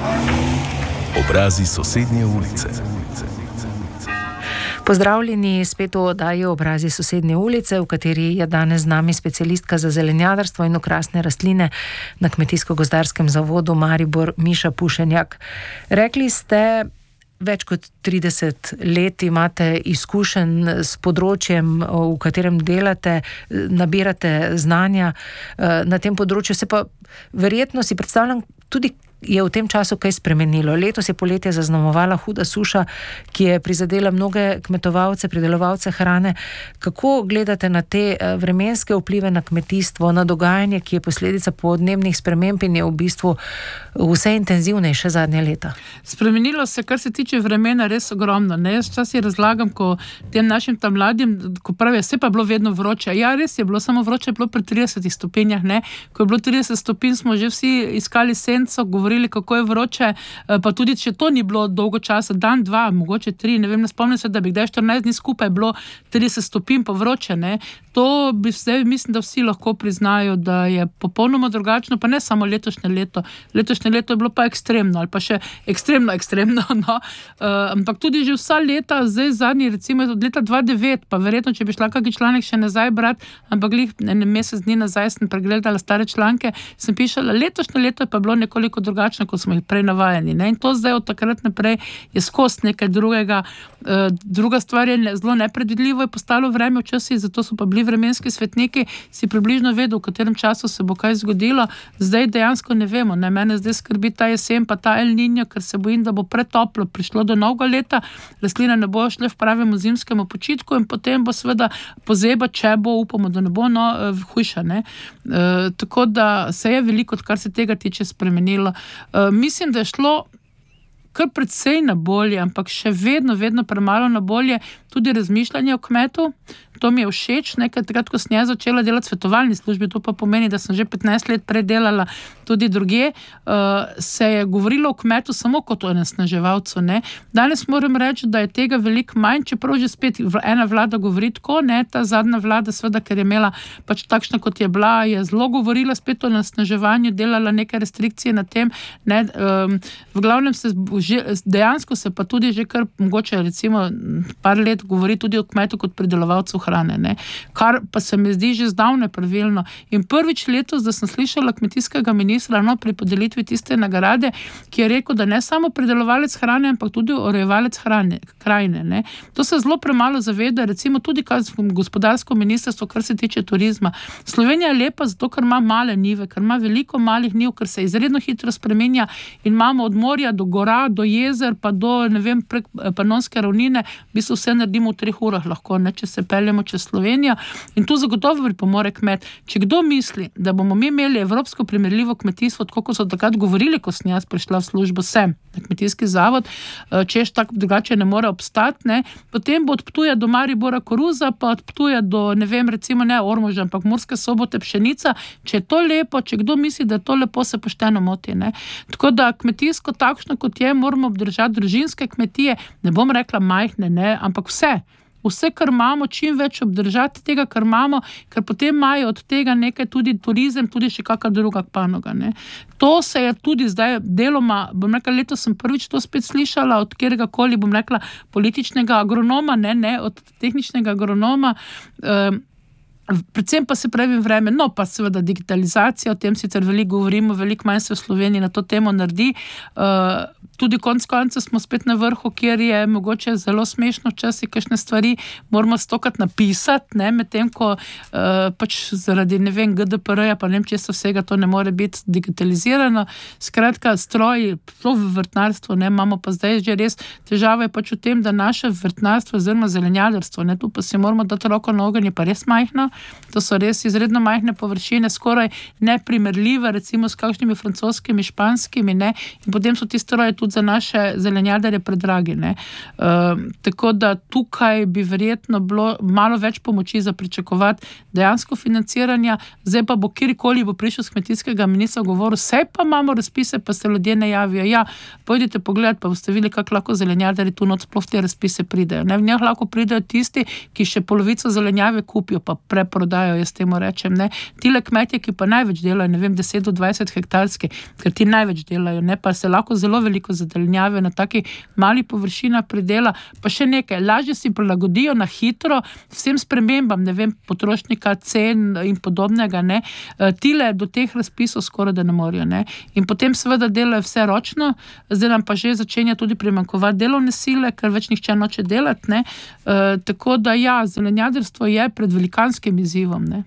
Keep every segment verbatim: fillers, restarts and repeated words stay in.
Obrazi sosednje ulice. Pozdravljeni spet v oddaji Obrazi sosednje ulice, v kateri je danes z nami specialistka za zelenjadarstvo in okrasne rastline na Kmetijsko-gozdarskem zavodu Maribor Miša Pušenjak. Rekli ste, več kot trideset let imate izkušenj s področjem, v katerem delate, nabirate znanja na tem področju, se pa verjetno si predstavljam tudi je v tem času kaj spremenilo. Letos je poletje zaznamovala huda suša, ki je prizadela mnoge kmetovalce, pridelovalce hrane. Kako gledate na te vremenske vplive na kmetijstvo, na dogajanje, ki je posledica podnebnih sprememb in je v bistvu vse intenzivnejše zadnje leta? Spremenilo se, kar se tiče vremena, res ogromno. Ne? Jaz včasih razlagam, ko tem našim tam mladim, ko pravijo, vse pa je bilo vedno vroče. Ja, res je bilo, samo vroče je bilo pri tridesetih stopinjah. Ne? Ko je bilo trideset stopinj, smo že vsi iskali senco, govorili, kako je vroče, pa tudi, če to ni bilo dolgo časa, dan, dva, mogoče tri, ne vem, ne spomnim se, da bi kdaj štirinajst dni skupaj bilo trideset stopinj pa vroče, ne. To bi zdaj, mislim, da vsi lahko priznajo, da je popolnoma drugačno, pa ne samo letošnje leto. Letošnje leto je bilo pa ekstremno, ali pa še ekstremno, ekstremno, no. Uh, ampak tudi že vsa leta, zdaj zadnji, recimo od leta dva tisoč devet, pa verjetno, če bi šla kakšen članek še nazaj brati, ampak glih en mesec dni nazaj sem pregledala stare članke, sem pišala, letošnje leto je pa bilo nekoliko drugačno, kot smo jih prej navajeni. Ne? In to zdaj od takrat naprej je skozi nekaj drugega. Uh, druga stvar je ne, zelo nepredvidljivo je postalo vreme včasih, zato so pa bili vremenski svetniki, si približno vedel, v katerem času se bo kaj zgodilo. Zdaj dejansko ne vemo. Ne? Mene zdaj skrbi ta jesen, pa ta El Niño, ker se bojim, da bo pretoplo prišlo do novega leta, rastline ne bojo šle v pravemu zimskemu počitku in potem bo seveda pozeba, če bo, upamo, da ne bo no, hujša. Ne? Uh, tako da se je veliko, kar se tega tiče, spremenilo. Uh, mislim, da je šlo kar precej na bolje, ampak še vedno, vedno premalo na bolje tudi razmišljanje o kmetu. To mi je všeč, nekaj takrat, ko sem jaz začela delati v svetovalni službi, to pa pomeni, da sem že petnajst let predelala tudi drugje, uh, se je govorilo o kmetu samo kot o onesnaževalcu, ne. Danes moram reči, da je tega veliko manj, čeprav že spet ena vlada govori tako, ne, ta zadnja vlada, seveda, ker je imela pač takšna, kot je bila, je zelo govorila spet o onesnaževanju, delala neke restrikcije na tem, ne, um, v glavnem se že, dejansko se pa tudi že kar mogoče recimo par let govori tudi o kmetu kot pridelovalcu hrane, ne. Kar pa se mi zdi že zdavne pravilno. In prvič letos, da sem slišala kmetijskega ministra no, pri podelitvi tiste nagrade, ki je rekel, da ne samo pridelovalec hrane, ampak tudi urejevalec hrane, krajine, ne. To se zelo premalo zaveda, recimo tudi gospodarsko ministrstvo, kar se tiče turizma. Slovenija je lepa zato, ker ima male njive, ker ima veliko malih njiv, ker se izredno hitro spremenja in imamo od morja do gora, do jezer, pa do, ne vem, prek Panonske ravnine, v bistvu vse naredimo v treh urah lahko, ne, če se peljemo čez Slovenijo. In tu zagotovo pripomore kmet. Če kdo misli, da bomo mi imeli evropsko primerljivo kmetijstvo, tako kot so takrat govorili, ko sem jaz prišla v službo sem, na kmetijski zavod, češ tako drugače ne more obstati, ne, potem bo od Ptuja do Maribora koruza, pa od Ptuja do, ne vem, recimo ne Ormoža, ampak Murske Sobote pšenica. Če je to lepo, če kdo misli, da je to lepo, se pošteno moti, ne. Tako da kmetijsko takšno, kot je, moramo obdržati družinske kmetije, ne bom rekla majhne, ne, ampak vse. Vse, kar imamo, čim več obdržati tega, kar imamo, ker potem imajo od tega nekaj tudi turizem, tudi še kakšna druga panoga, ne. To se je tudi zdaj deloma, bom rekla, letos sem prvič to spet slišala od kjergakoli, bom rekla, političnega agronoma, ne, ne, od tehničnega agronoma, um, predvsem pa se pravi vreme, no pa seveda digitalizacija, o tem sicer veliko govorimo, veliko manj se v Sloveniji na to temo naredi, uh, tudi konc konca smo spet na vrhu, kjer je mogoče zelo smešno včasih kakšne stvari moramo stokrat napisati, ne, medtem ko uh, pač zaradi, ne vem, G D P R-ja, pa ne vem, česa vsega to ne more biti digitalizirano. Skratka, stroji, to v vrtnarstvu, ne, imamo pa zdaj že res, težava je pač v tem, da naše vrtnarstvo oziroma zelenjadarstvo, ne, tu pa si moramo dati roko na ogenj, je pa res majhno. To so res izredno majhne površine, skoraj neprimerljive, recimo s kakšnimi francoskimi, španskimi, ne, in potem so ti stroji tudi za naše zelenjadarje predragi. Ne. Uh, tako da tukaj bi verjetno bilo malo več pomoči za pričakovati dejansko financiranja, zdaj pa bo kjerkoli bo prišel z kmetijskega ministra govoril, sej pa imamo razpise, pa se ljudje ne javijo. Ja, pojdite pogledati, pa boste videli, kako lahko zelenjadarji tu noč sploh te razpise pridejo. Ne, v njih lahko pridejo tisti, ki še polovico zelenjave kupijo, pa preprodajo, jaz temu rečem. Ne. Tile kmetje, ki pa največ delajo, ne vem, deset do dvajset hektarski, ker ti največ delajo, ne, pa se lahko zelo veliko zelenjave na taki mali površina pridela, pa še nekaj, lažje si prilagodijo na hitro vsem spremembam, ne vem, potrošnika, cen in podobnega, ne. Tile do teh razpisov skoraj da ne morajo, ne. In potem seveda delajo vse ročno, zdaj nam pa že začenja tudi primanjkovati delovne sile, ker več nihče noče delati, ne. E, tako da ja, zelenjadarstvo je pred velikanskim izzivom, ne.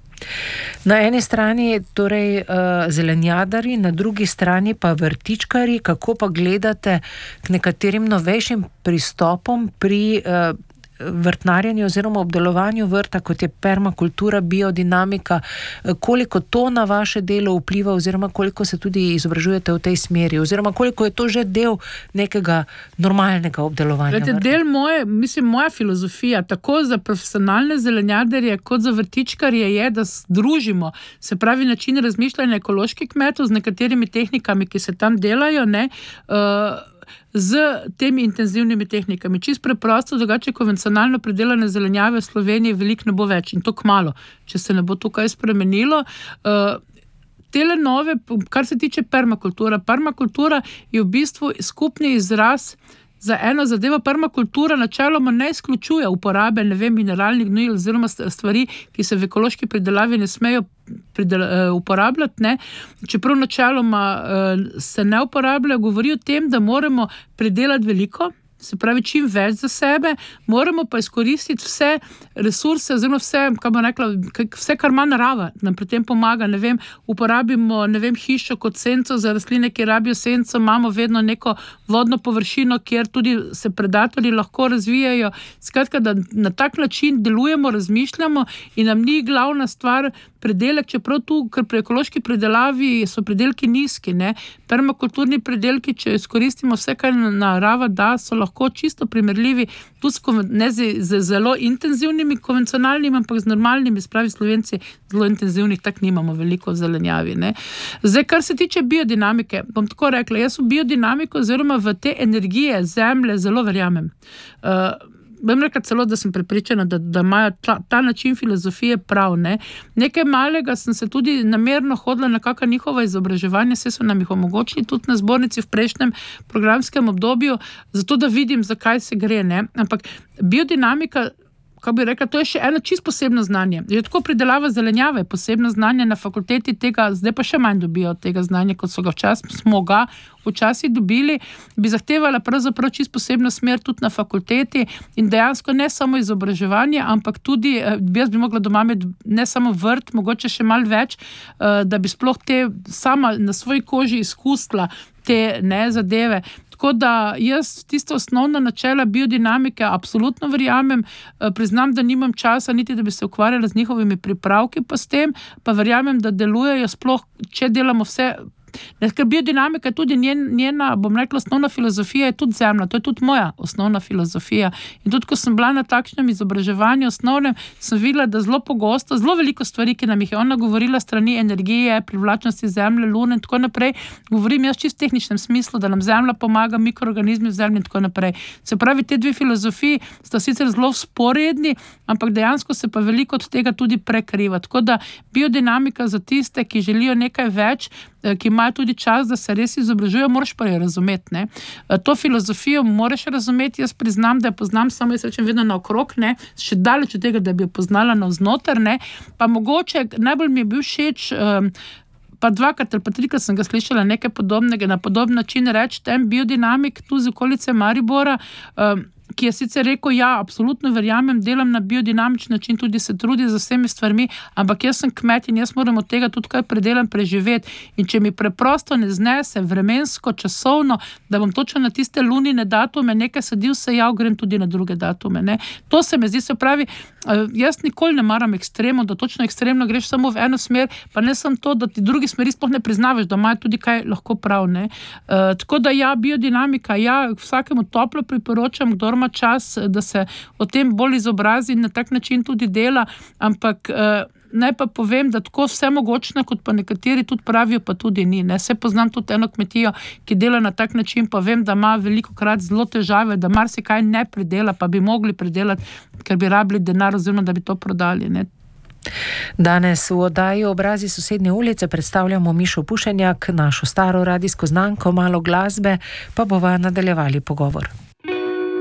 Na eni strani torej uh, zelenjadari, na drugi strani pa vrtičkari. Kako pa gledate k nekaterim novejšim pristopom pri uh, vrtnarjenju oziroma obdelovanju vrta, kot je permakultura, biodinamika? Koliko to na vaše delo vpliva oziroma koliko se tudi izobražujete v tej smeri oziroma koliko je to že del nekega normalnega obdelovanja vrta? Del moje, mislim, moja filozofija, tako za profesionalne zelenjadarje kot za vrtičkarje je, da združimo, se pravi način razmišljanja ekoloških kmetov z nekaterimi tehnikami, ki se tam delajo, ne, uh, z temi intenzivnimi tehnikami. Čist preprosto, drugače konvencionalno pridelane zelenjave v Sloveniji veliko ne bo več in to kmalu, če se ne bo tukaj spremenilo. Uh, tele nove, kar se tiče permakultura, permakultura je v bistvu skupni izraz za eno zadevo. Permakultura načeloma ne izključuje uporabe, ne vem, mineralnih gnojil oziroma stvari, ki se v ekološki pridelavi ne smejo pridela, uporabljati, ne. Čeprav načeloma se ne uporablja, govori o tem, da moramo pridelati veliko, se pravi čim več za sebe, moramo pa izkoristiti vse resurse, oziroma vse, kaj bom rekla, vse, kar ima narava, nam pri tem pomaga, ne vem, uporabimo, ne vem, hišo kot senco za rastline, ki rabijo senco, imamo vedno neko vodno površino, kjer tudi se predatorji lahko razvijajo. Skratka, da na tak način delujemo, razmišljamo in nam ni glavna stvar predelek, čeprav tu, ker pri ekološki predelavi so predelki nizki, ne. Permakulturni predelki, če izkoristimo vse, kar narava da, so lahko čisto primerljivi, tudi ne z, z zelo intenzivnimi konvencionalnimi, ampak z normalnimi, spravi Slovenci zelo intenzivnih, tak nimamo veliko v zelenjavi, ne. Zdaj, kar se tiče biodinamike, bom tako rekla, jaz v biodinamiko oziroma v te energije zemlje zelo verjamem. Uh, Bom rekla celo, da sem prepričana, da, da imajo ta, ta način filozofije prav, ne. Nekaj malega sem se tudi namerno hodila na kakšna njihova izobraževanja, saj so nam jih omogočili tudi na zbornici v prejšnjem programskem obdobju, zato da vidim, zakaj se gre, ne. Ampak biodinamika, kako bi rekla, to je še eno čisto posebno znanje. Je tako pridelava zelenjave, posebno znanje na fakulteti, tega zdaj pa še manj dobijo tega znanja, kot so ga včasih, smo ga včasih dobili, bi zahtevala pravzaprav čisto posebno smer tudi na fakulteti in dejansko ne samo izobraževanje, ampak tudi, jaz bi mogla doma imeti ne samo vrt, mogoče še malo več, da bi sploh te sama na svoji koži izkusila te ne zadeve. Tako da jaz tisto osnovna načela biodinamike absolutno verjamem, priznam, da nimam časa niti, da bi se ukvarjala z njihovimi pripravki pa s tem, pa verjamem, da delujejo sploh, če delamo vse. Ker biodinamika je tudi njen, njena, bom rekla, osnovna filozofija je tudi zemlja, to je tudi moja osnovna filozofija. In tudi, ko sem bila na takšnem izobraževanju osnovnem, sem videla, da zelo pogosto, zelo veliko stvari, ki nam jih je ona govorila strani energije, privlačnosti zemlje, lune in tako naprej, govorim jaz čisto v tehničnem smislu, da nam zemlja pomaga, mikroorganizmi v zemlji in tako naprej. Se pravi, te dve filozofiji sta sicer zelo vzporedni, ampak dejansko se pa veliko od tega tudi prekriva. Tako da biodinamika za tiste, ki želijo nekaj več, ki imajo tudi čas, da se res izobražujejo, moraš pa jo razumeti, ne. To filozofijo moraš razumeti, jaz priznam, da jo poznam, samo jaz rečem vedno naokrog, ne, še daleč od tega, da bi jo poznala navznoter, ne, pa mogoče najbolj mi je bil všeč, um, pa dvakrat ali pa trikrat sem ga slišala nekaj podobnega, na podoben način reči, ten biodinamik tu z okolice Maribora, um, ki je sicer rekel, ja, absolutno verjamem, delam na biodinamičen način, tudi se trudi za vsemi stvarmi, ampak jaz sem kmet in jaz moram od tega tudi kaj predelam preživeti. In če mi preprosto ne znese vremensko, časovno, da bom točno na tiste lunine datume nekaj sadil, se ja, grem tudi na druge datume. Ne. To se mi zdi, se pravi, jaz nikoli ne maram ekstremo, da točno ekstremno greš samo v eno smer, pa ne sem to, da ti drugi smeri sploh ne priznavaš, da imajo tudi kaj lahko prav. Ne. Uh, tako da ja, biodinamika, ja, vsakemu toplo priporočam, kdor ima čas, da se o tem bolj izobrazi in na tak način tudi dela, ampak uh, naj pa povem, da tako vsemogočna, kot pa nekateri tudi pravijo, pa tudi ni. Ne. Se poznam tudi eno kmetijo, ki dela na tak način, pa vem, da ima velikokrat zelo težave, da marsikaj ne pridela, pa bi mogli pridelati, ker bi rabili denar oziroma, da bi to prodali. Ne. Danes v oddaji Obrazi sosednje ulice predstavljamo Mišo Pušenjak, našo staro radijsko znanko, malo glasbe, pa bova nadaljevali pogovor.